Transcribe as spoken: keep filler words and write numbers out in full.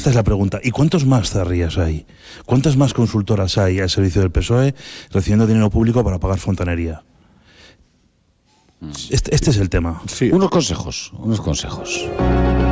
esta es la pregunta. ¿Y cuántos más zarrías hay? ¿Cuántas más consultoras hay al servicio del P S O E recibiendo dinero público para pagar fontanería? Este, este es el tema. Sí, unos consejos, unos consejos.